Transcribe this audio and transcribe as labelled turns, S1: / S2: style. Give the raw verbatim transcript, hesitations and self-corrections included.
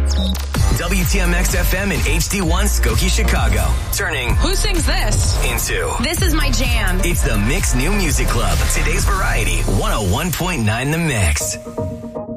S1: W T M X F M and H D one Skokie, Chicago. Turning
S2: Who sings this?
S1: into
S3: This is my jam.
S1: It's the Mix New Music Club. Today's variety, one oh one point nine The Mix.